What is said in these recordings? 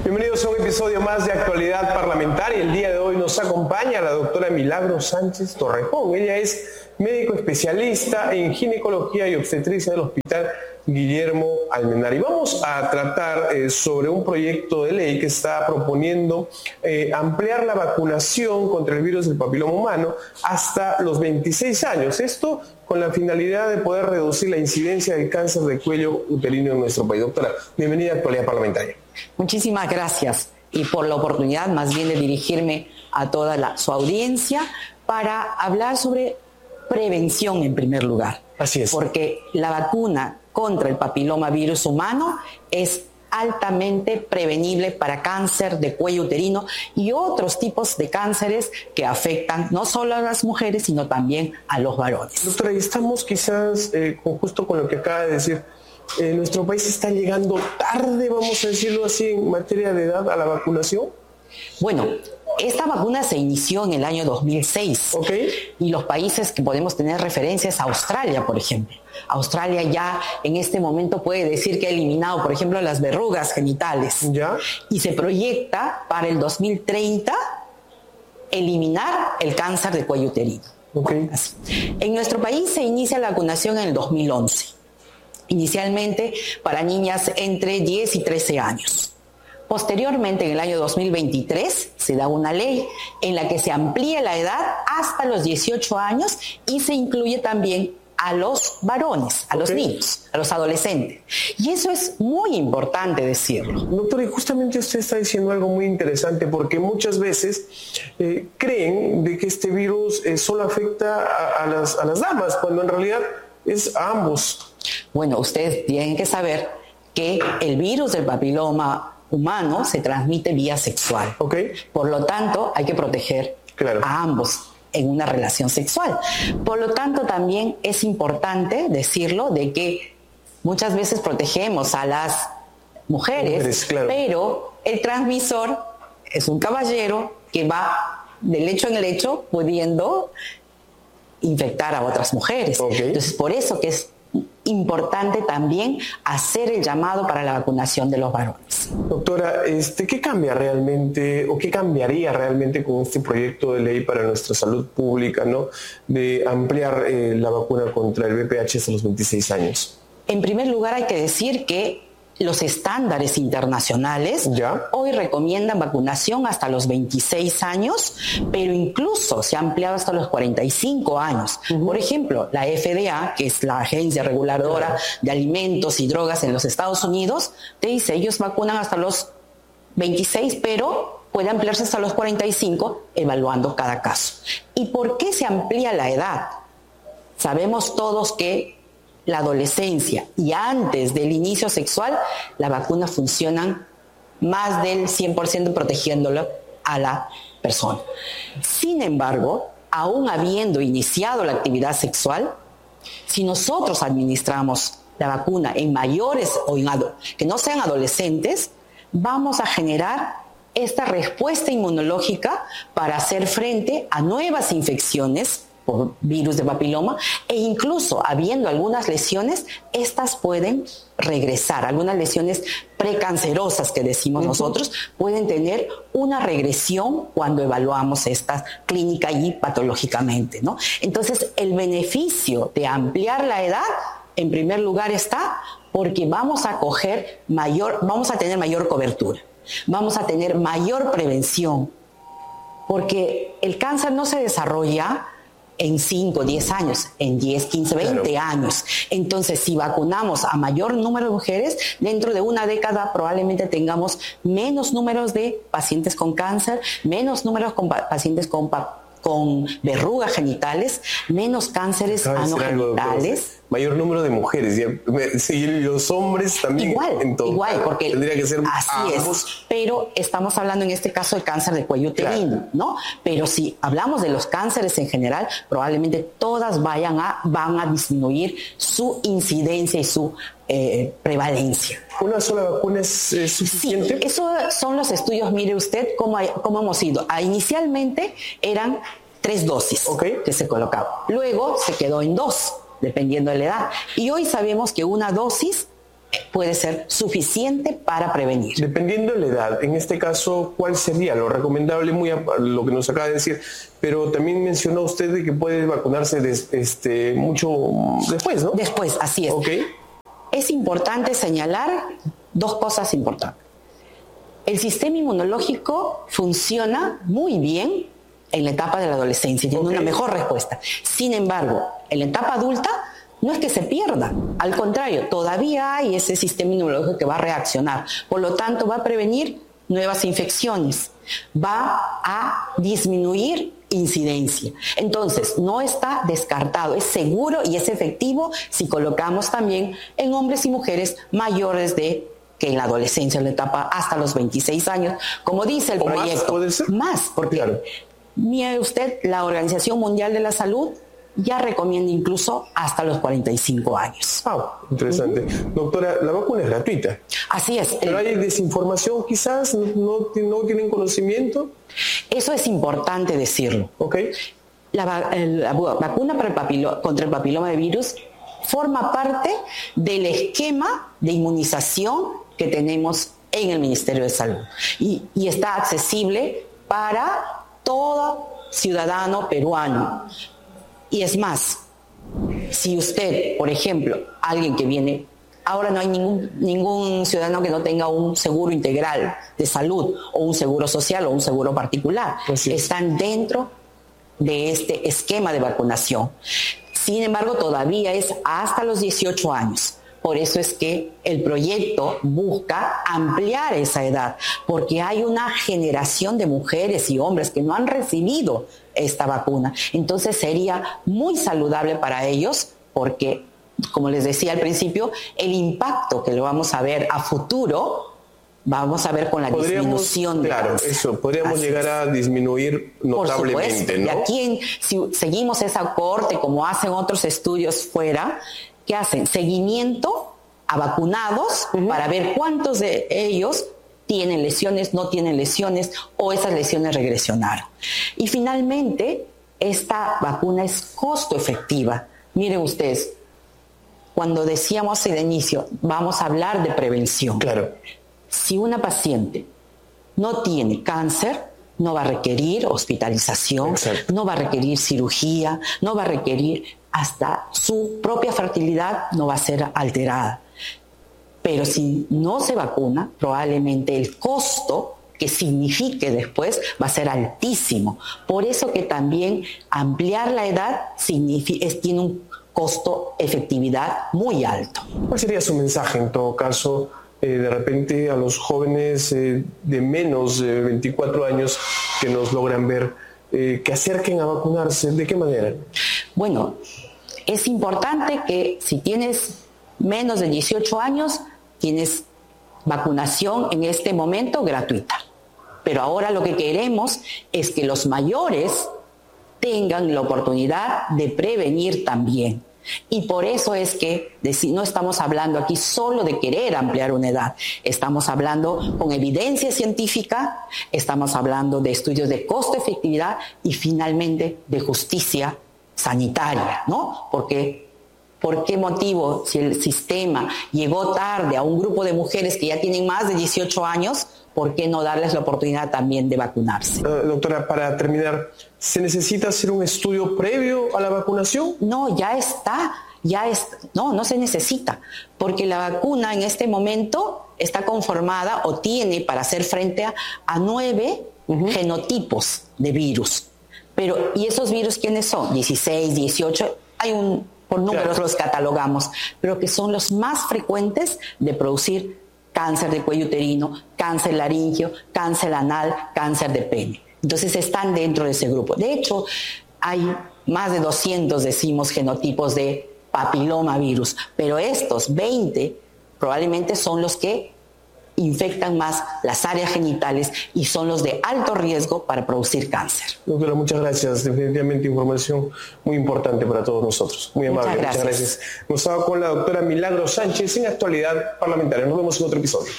Bienvenidos a un episodio más de Actualidad Parlamentaria. El día de hoy nos acompaña la doctora Milagros Sánchez Torrejón. Ella es médico especialista en ginecología y obstetricia del Hospital Guillermo Almenara. Y vamos a tratar sobre un proyecto de ley que está proponiendo ampliar la vacunación contra el virus del papiloma humano hasta los 26 años. Esto con la finalidad de poder reducir la incidencia del cáncer de cuello uterino en nuestro país. Doctora, bienvenida a Actualidad Parlamentaria. Muchísimas gracias y por la oportunidad más bien de dirigirme a toda su audiencia para hablar sobre prevención en primer lugar. Así es. Porque la vacuna contra el papiloma virus humano es altamente prevenible para cáncer de cuello uterino y otros tipos de cánceres que afectan no solo a las mujeres, sino también a los varones. Doctora, y estamos quizás justo con lo que acaba de decir. Nuestro país está llegando tarde, vamos a decirlo así, en materia de edad a la vacunación. Bueno, esta vacuna se inició en el año 2006. Okay. Y los países que podemos tener referencia es Australia, por ejemplo. Australia ya en este momento puede decir que ha eliminado, por ejemplo, las verrugas genitales. ¿Ya? Y se proyecta para el 2030 eliminar el cáncer de cuello uterino. Okay. Así. En nuestro país se inicia la vacunación en el 2011. Inicialmente para niñas entre 10 y 13 años. Posteriormente, en el año 2023, se da una ley en la que se amplía la edad hasta los 18 años y se incluye también a los varones, a los niños, a los adolescentes. Y eso es muy importante decirlo. Doctor, y justamente usted está diciendo algo muy interesante porque muchas veces creen de que este virus solo afecta a las damas, cuando en realidad es a ambos. Bueno, ustedes tienen que saber que el virus del papiloma humano se transmite vía sexual. Okay. Por lo tanto, hay que proteger a ambos en una relación sexual. Por lo tanto, también es importante decirlo de que muchas veces protegemos a las mujeres, pero el transmisor es un caballero que va de lecho en lecho pudiendo infectar a otras mujeres. Okay. Entonces, por eso que es importante también hacer el llamado para la vacunación de los varones. Doctora, ¿qué cambia realmente o qué cambiaría realmente con este proyecto de ley para nuestra salud pública, ¿no? De ampliar la vacuna contra el VPH hasta los 26 años? En primer lugar, hay que decir que los estándares internacionales hoy recomiendan vacunación hasta los 26 años, pero incluso se ha ampliado hasta los 45 años. Por ejemplo, la FDA, que es la Agencia Reguladora de Alimentos y Drogas en los Estados Unidos, te dice, ellos vacunan hasta los 26, pero puede ampliarse hasta los 45, evaluando cada caso. ¿Y por qué se amplía la edad? Sabemos todos que la adolescencia y antes del inicio sexual, la vacuna funciona más del 100% protegiéndolo a la persona. Sin embargo, aún habiendo iniciado la actividad sexual, si nosotros administramos la vacuna en mayores o que no sean adolescentes, vamos a generar esta respuesta inmunológica para hacer frente a nuevas infecciones por virus de papiloma, e incluso habiendo algunas lesiones, estas pueden regresar. Algunas lesiones precancerosas que decimos nosotros pueden tener una regresión cuando evaluamos esta clínica y patológicamente, ¿no? Entonces, el beneficio de ampliar la edad, en primer lugar, está porque vamos a tener mayor cobertura, vamos a tener mayor prevención, porque el cáncer no se desarrolla en 5, 10 años, en 10, 15, 20 años. Entonces, si vacunamos a mayor número de mujeres, dentro de una década probablemente tengamos menos números de pacientes con cáncer, menos números con pacientes con verrugas genitales, menos cánceres anogenitales. Mayor número de mujeres y los hombres también. Igual, porque tendría que ser así ambos. Es, pero estamos hablando en este caso de cáncer de cuello uterino, ¿no? Pero si hablamos de los cánceres en general, probablemente todas van a disminuir su incidencia y su prevalencia. ¿Una sola vacuna es suficiente? Sí, esos son los estudios. Mire usted cómo hemos ido. Inicialmente eran 3 dosis que se colocaban. Luego se quedó en 2, dependiendo de la edad. Y hoy sabemos que una dosis puede ser suficiente para prevenir. Dependiendo de la edad, en este caso, ¿cuál sería lo recomendable? Muy lo que nos acaba de decir, pero también mencionó usted de que puede vacunarse mucho después, ¿no? Después, así es. Okay. Es importante señalar dos cosas importantes. El sistema inmunológico funciona muy bien en la etapa de la adolescencia, tiene una mejor respuesta. Sin embargo, en la etapa adulta no es que se pierda, al contrario, todavía hay ese sistema inmunológico que va a reaccionar, por lo tanto va a prevenir nuevas infecciones, va a disminuir incidencia. Entonces, no está descartado, es seguro y es efectivo si colocamos también en hombres y mujeres mayores que en la adolescencia, en la etapa hasta los 26 años, como dice el proyecto. ¿Más puede ser? Más, porque claro. Mire usted, la Organización Mundial de la Salud ya recomienda incluso hasta los 45 años. Interesante. Doctora, la vacuna es gratuita. Así es. ¿Pero hay desinformación quizás? ¿No tienen conocimiento? Eso es importante decirlo. Okay. La vacuna contra el papiloma de virus forma parte del esquema de inmunización que tenemos en el Ministerio de Salud y está accesible para todo ciudadano peruano. Y es más, si usted, por ejemplo, alguien que viene, ahora no hay ningún ciudadano que no tenga un seguro integral de salud o un seguro social o un seguro particular, están dentro de este esquema de vacunación. Sin embargo, todavía es hasta los 18 años. Por eso es que el proyecto busca ampliar esa edad, porque hay una generación de mujeres y hombres que no han recibido esta vacuna. Entonces sería muy saludable para ellos porque, como les decía al principio, el impacto que lo vamos a ver a futuro, vamos a ver con la disminución de cáncer. Eso, podríamos llegar a disminuir notablemente, por supuesto, ¿no? Y aquí, si seguimos esa cohorte como hacen otros estudios fuera, que hacen seguimiento a vacunados para ver cuántos de ellos tienen lesiones, no tienen lesiones o esas lesiones regresionaron. Y finalmente, esta vacuna es costo efectiva. Miren ustedes, cuando decíamos al inicio, vamos a hablar de prevención. Claro. Si una paciente no tiene cáncer, no va a requerir hospitalización, no va a requerir cirugía, no va a requerir, hasta su propia fertilidad no va a ser alterada. Pero si no se vacuna, probablemente el costo que signifique después va a ser altísimo. Por eso que también ampliar la edad tiene un costo efectividad muy alto. ¿Cuál sería su mensaje en todo caso? De repente a los jóvenes de menos de 24 años que nos logran ver, que acerquen a vacunarse, ¿de qué manera? Bueno, es importante que si tienes menos de 18 años, tienes vacunación en este momento gratuita. Pero ahora lo que queremos es que los mayores tengan la oportunidad de prevenir también. Y por eso es que no estamos hablando aquí solo de querer ampliar una edad, estamos hablando con evidencia científica, estamos hablando de estudios de costo-efectividad y finalmente de justicia sanitaria, ¿no? Porque, ¿por qué motivo, si el sistema llegó tarde a un grupo de mujeres que ya tienen más de 18 años, ¿por qué no darles la oportunidad también de vacunarse? Doctora, para terminar, ¿se necesita hacer un estudio previo a la vacunación? No, no se necesita, porque la vacuna en este momento está conformada o tiene para hacer frente a 9 genotipos de virus. Pero, ¿y esos virus quiénes son? 16, 18, por números los catalogamos, pero que son los más frecuentes de producir cáncer de cuello uterino, cáncer laríngeo, cáncer anal, cáncer de pene. Entonces están dentro de ese grupo. De hecho, hay más de 200, decimos, genotipos de papilomavirus, pero estos 20 probablemente son los que infectan más las áreas genitales y son los de alto riesgo para producir cáncer. Doctora, muchas gracias. Definitivamente información muy importante para todos nosotros. Muy amable. Muchas gracias. Nos estaba con la doctora Milagros Sánchez en Actualidad Parlamentaria. Nos vemos en otro episodio.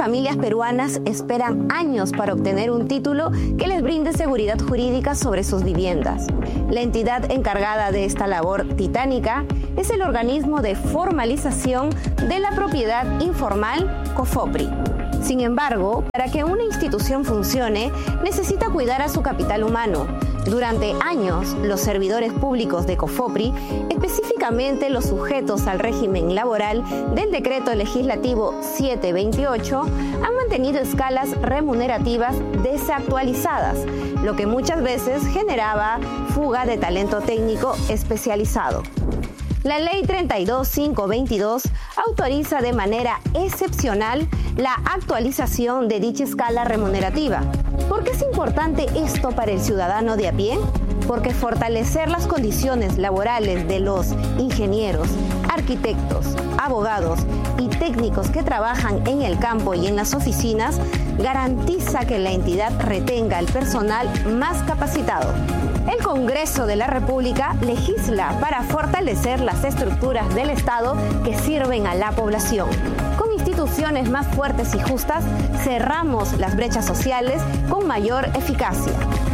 familias peruanas esperan años para obtener un título que les brinde seguridad jurídica sobre sus viviendas. La entidad encargada de esta labor titánica es el organismo de formalización de la propiedad informal, COFOPRI. Sin embargo, para que una institución funcione, necesita cuidar a su capital humano. Durante años, los servidores públicos de COFOPRI, específicamente los sujetos al régimen laboral del Decreto Legislativo 728, han mantenido escalas remunerativas desactualizadas, lo que muchas veces generaba fuga de talento técnico especializado. La Ley 32.522 autoriza de manera excepcional la actualización de dicha escala remunerativa. ¿Por qué es importante esto para el ciudadano de a pie? Porque fortalecer las condiciones laborales de los ingenieros, arquitectos, abogados y técnicos que trabajan en el campo y en las oficinas garantiza que la entidad retenga el personal más capacitado. El Congreso de la República legisla para fortalecer las estructuras del Estado que sirven a la población. Con instituciones más fuertes y justas, cerramos las brechas sociales con mayor eficacia.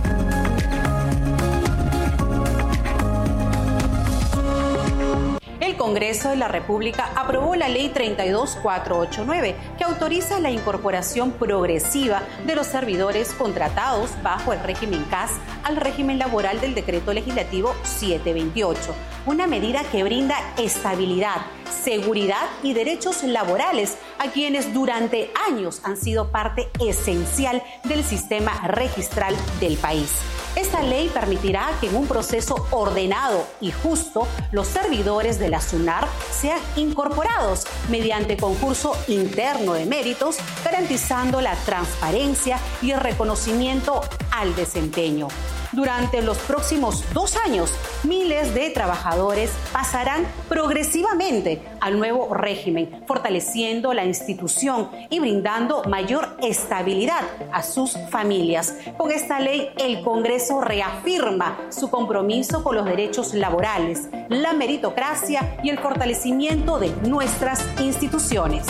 El Congreso de la República aprobó la Ley 32.489, que autoriza la incorporación progresiva de los servidores contratados bajo el régimen CAS al régimen laboral del Decreto Legislativo 728, una medida que brinda estabilidad, seguridad y derechos laborales a quienes durante años han sido parte esencial del sistema registral del país. Esta ley permitirá que en un proceso ordenado y justo los servidores de la SUNAR sean incorporados mediante concurso interno de méritos, garantizando la transparencia y el reconocimiento al desempeño. Durante los próximos 2 años, miles de trabajadores pasarán progresivamente al nuevo régimen, fortaleciendo la institución y brindando mayor estabilidad a sus familias. Con esta ley, el Congreso reafirma su compromiso con los derechos laborales, la meritocracia y el fortalecimiento de nuestras instituciones.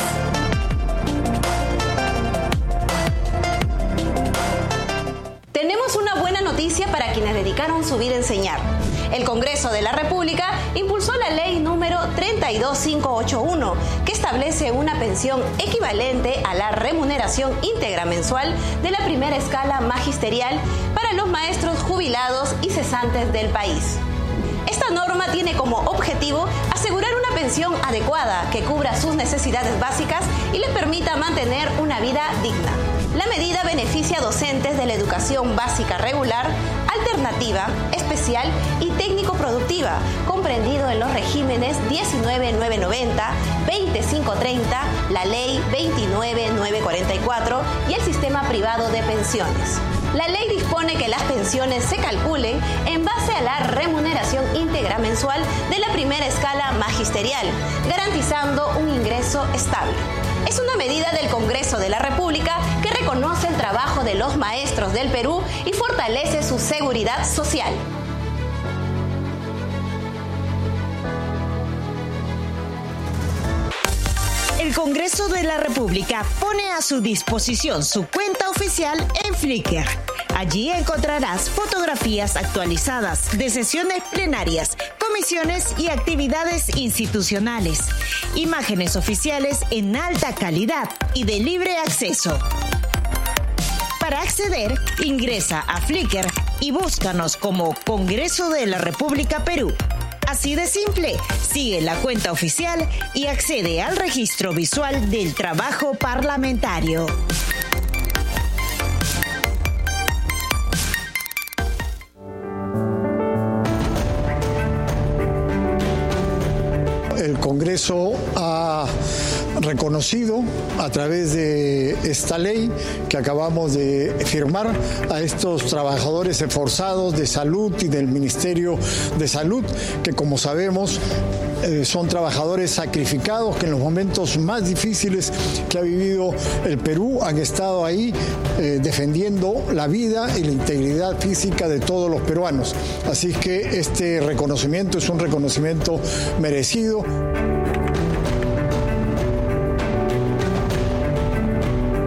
Tenemos una buena noticia para quienes dedicaron su vida a enseñar. El Congreso de la República impulsó la ley número 32581, que establece una pensión equivalente a la remuneración íntegra mensual de la primera escala magisterial para los maestros jubilados y cesantes del país. Esta norma tiene como objetivo asegurar una pensión adecuada que cubra sus necesidades básicas y les permita mantener una vida digna. La medida beneficia a docentes de la educación básica regular, alternativa, especial y técnico-productiva, comprendido en los regímenes 19.990, 20.530, la Ley 29.944 y el sistema privado de pensiones. La ley dispone que las pensiones se calculen en base a la remuneración íntegra mensual de la primera escala magisterial, garantizando un ingreso estable. Es una medida del Congreso de la República que reconoce el trabajo de los maestros del Perú y fortalece su seguridad social. El Congreso de la República pone a su disposición su cuenta oficial en Flickr. Allí encontrarás fotografías actualizadas de sesiones plenarias, comisiones y actividades institucionales, imágenes oficiales en alta calidad y de libre acceso. Para acceder, ingresa a Flickr y búscanos como Congreso de la República Perú. Así de simple, sigue la cuenta oficial y accede al registro visual del trabajo parlamentario. El Congreso ha reconocido a través de esta ley que acabamos de firmar a estos trabajadores esforzados de salud y del Ministerio de Salud, que como sabemos son trabajadores sacrificados que en los momentos más difíciles que ha vivido el Perú han estado ahí defendiendo la vida y la integridad física de todos los peruanos. Así que este reconocimiento es un reconocimiento merecido.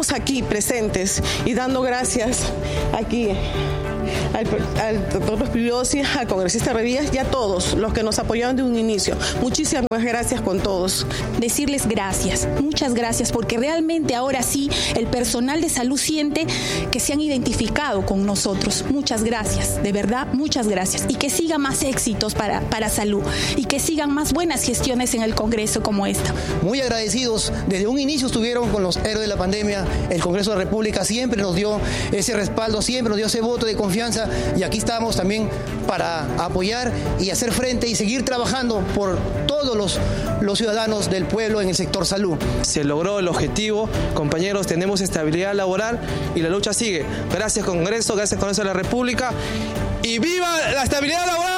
estamos aquí presentes y dando gracias aquí al doctor Rospigliosi, al congresista Revías y a todos los que nos apoyaron de un inicio. Muchísimas gracias con todos. Decirles gracias, muchas gracias, porque realmente ahora sí el personal de salud siente que se han identificado con nosotros. Muchas gracias, de verdad, muchas gracias. Y que sigan más éxitos para salud y que sigan más buenas gestiones en el Congreso como esta. Muy agradecidos, desde un inicio estuvieron con los héroes de la pandemia. El Congreso de la República siempre nos dio ese respaldo, siempre nos dio ese voto de confianza, y aquí estamos también para apoyar y hacer frente y seguir trabajando por todos los ciudadanos del pueblo en el sector salud. Se logró el objetivo, compañeros, tenemos estabilidad laboral y la lucha sigue. Gracias Congreso, gracias Congreso de la República y ¡viva la estabilidad laboral!